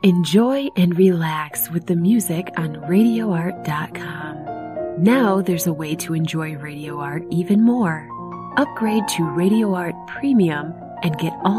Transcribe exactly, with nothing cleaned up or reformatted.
Enjoy and relax with the music on radio art dot com. Now there's a way to enjoy Radio Art even more. Upgrade to Radio Art Premium and get all